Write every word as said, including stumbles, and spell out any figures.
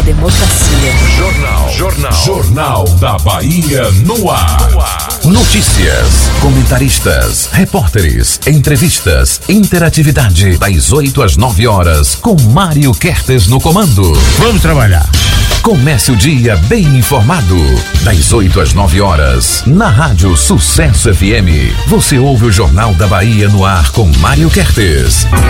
Democracia. Jornal. Jornal. Jornal da Bahia no ar. No ar. Notícias, comentaristas, repórteres, entrevistas, interatividade das oito às nove horas com Mário Kertes no comando. Vamos trabalhar. Comece o dia bem informado. Das oito às nove horas, na Rádio Sucesso F M. Você ouve o Jornal da Bahia no ar com Mário Kertes.